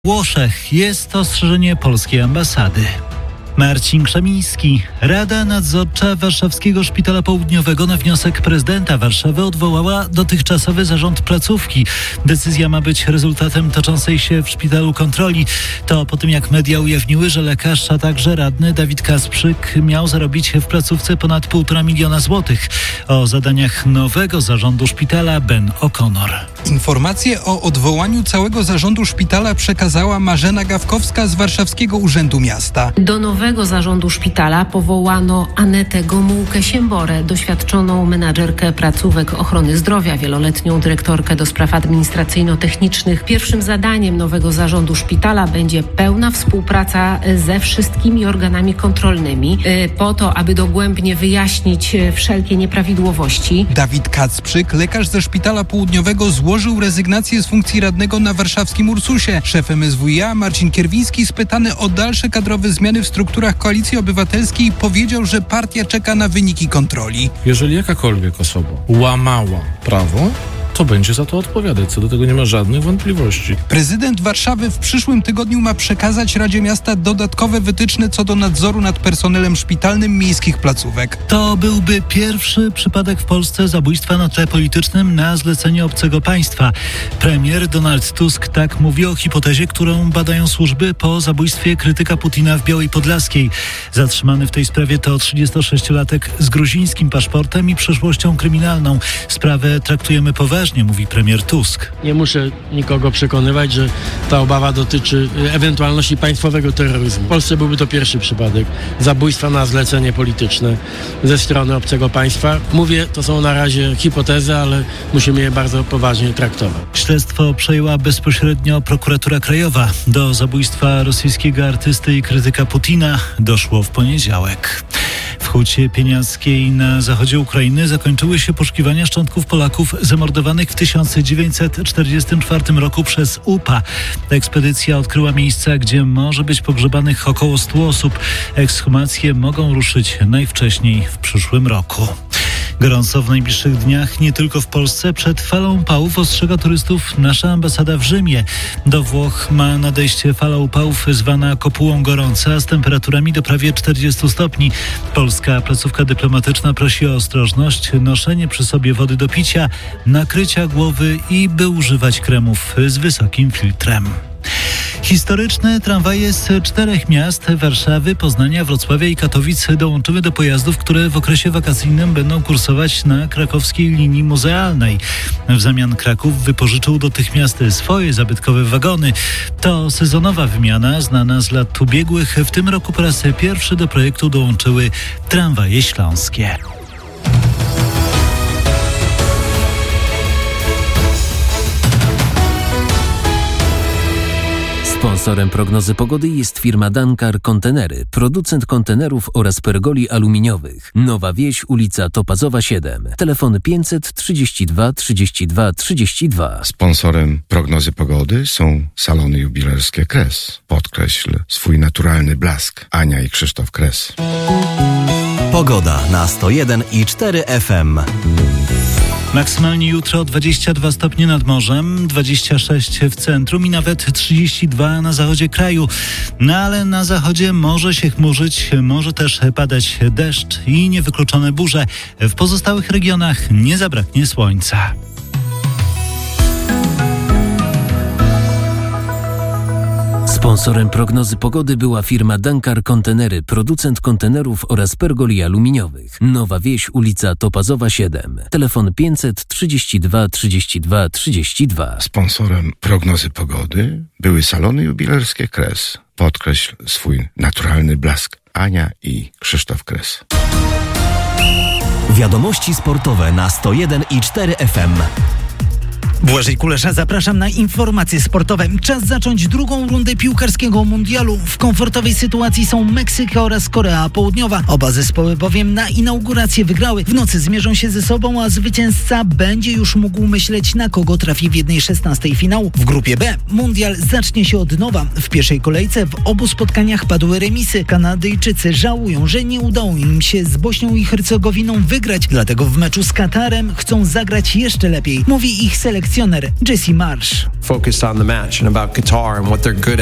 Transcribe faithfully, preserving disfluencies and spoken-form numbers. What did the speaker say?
Włoszech jest ostrzeżenie polskiej ambasady. Marcin Krzemiński. Rada Nadzorcza Warszawskiego Szpitala Południowego na wniosek prezydenta Warszawy odwołała dotychczasowy zarząd placówki. Decyzja ma być rezultatem toczącej się w szpitalu kontroli. To po tym, jak media ujawniły, że lekarz, a także radny Dawid Kasprzyk miał zarobić w placówce ponad półtora miliona złotych. O zadaniach nowego zarządu szpitala Ben O'Connor. Informację o odwołaniu całego zarządu szpitala przekazała Marzena Gawkowska z Warszawskiego Urzędu Miasta. Do nowego zarządu szpitala powołano Anetę Gomułkę-Siemborę, doświadczoną menadżerkę placówek ochrony zdrowia, wieloletnią dyrektorkę do spraw administracyjno-technicznych. Pierwszym zadaniem nowego zarządu szpitala będzie pełna współpraca ze wszystkimi organami kontrolnymi po to, aby dogłębnie wyjaśnić wszelkie nieprawidłowości. Dawid Kasprzyk, lekarz ze Szpitala Południowego, złożył rezygnację z funkcji radnego na warszawskim Ursusie. Szef M S W iA Marcin Kierwiński, spytany o dalsze kadrowe zmiany w strukturach Koalicji Obywatelskiej, powiedział, że partia czeka na wyniki kontroli. Jeżeli jakakolwiek osoba łamała prawo, to będzie za to odpowiadać. Co do tego nie ma żadnych wątpliwości. Prezydent Warszawy w przyszłym tygodniu ma przekazać Radzie Miasta dodatkowe wytyczne co do nadzoru nad personelem szpitalnym miejskich placówek. To byłby pierwszy przypadek w Polsce zabójstwa na tle politycznym na zlecenie obcego państwa. Premier Donald Tusk tak mówi o hipotezie, którą badają służby po zabójstwie krytyka Putina w Białej Podlaskiej. Zatrzymany w tej sprawie to trzydziestosześciolatek z gruzińskim paszportem i przeszłością kryminalną. Sprawę traktujemy poważnie, mówi premier Tusk. Nie muszę nikogo przekonywać, że ta obawa dotyczy ewentualności państwowego terroryzmu. W Polsce byłby to pierwszy przypadek zabójstwa na zlecenie polityczne ze strony obcego państwa. Mówię, to są na razie hipotezy, ale musimy je bardzo poważnie traktować. Śledztwo przejęła bezpośrednio prokuratura krajowa. Do zabójstwa rosyjskiego artysty i krytyka Putina doszło w poniedziałek. W Hucie Pieniackiej na zachodzie Ukrainy zakończyły się poszukiwania szczątków Polaków zamordowanych w tysiąc dziewięćset czterdziestym czwartym roku przez U P A. Ekspedycja odkryła miejsca, gdzie może być pogrzebanych około stu osób. Ekshumacje mogą ruszyć najwcześniej w przyszłym roku. Gorąco w najbliższych dniach nie tylko w Polsce. Przed falą upałów ostrzega turystów nasza ambasada w Rzymie. Do Włoch ma nadejście fala upałów zwana kopułą gorąca z temperaturami do prawie czterdziestu stopni. Polska placówka dyplomatyczna prosi o ostrożność, noszenie przy sobie wody do picia, nakrycia głowy i by używać kremów z wysokim filtrem. Historyczne tramwaje z czterech miast Warszawy, Poznania, Wrocławia i Katowic dołączyły do pojazdów, które w okresie wakacyjnym będą kursować na krakowskiej linii muzealnej. W zamian Kraków wypożyczył dotychczas swoje zabytkowe wagony. To sezonowa wymiana znana z lat ubiegłych. W tym roku po raz pierwszy do projektu dołączyły tramwaje śląskie. Sponsorem prognozy pogody jest firma Dankar Kontenery, producent kontenerów oraz pergoli aluminiowych. Nowa Wieś, ulica Topazowa siedem. Telefon pięćset trzydzieści dwa trzydzieści dwa trzydzieści dwa. Sponsorem prognozy pogody są salony jubilerskie Kres. Podkreśl swój naturalny blask. Ania i Krzysztof Kres. Pogoda na sto jeden i cztery F M. Maksymalnie jutro dwadzieścia dwa stopnie nad morzem, dwadzieścia sześć w centrum i nawet trzydzieści dwa na zachodzie kraju. No ale na zachodzie może się chmurzyć, może też padać deszcz i niewykluczone burze. W pozostałych regionach nie zabraknie słońca. Sponsorem prognozy pogody była firma Dankar Kontenery, producent kontenerów oraz pergoli aluminiowych. Nowa Wieś, ulica Topazowa siedem. Telefon pięćset trzydzieści dwa trzydzieści dwa trzydzieści dwa. Sponsorem prognozy pogody były salony jubilerskie Kres. Podkreśl swój naturalny blask. Ania i Krzysztof Kres. Wiadomości sportowe na sto jeden i cztery F M. Błażej Kulesza, zapraszam na informacje sportowe. Czas zacząć drugą rundę piłkarskiego mundialu. W komfortowej sytuacji są Meksyk oraz Korea Południowa. Oba zespoły bowiem na inaugurację wygrały. W nocy zmierzą się ze sobą, a zwycięzca będzie już mógł myśleć, na kogo trafi w jednej szesnastej finału. W grupie B mundial zacznie się od nowa. W pierwszej kolejce w obu spotkaniach padły remisy. Kanadyjczycy żałują, że nie udało im się z Bośnią i Hercegowiną wygrać. Dlatego w meczu z Katarem chcą zagrać jeszcze lepiej, mówi ich selekcjoner selekcjoner Jesse Marsh. Focused on the match and about Qatar and what they're good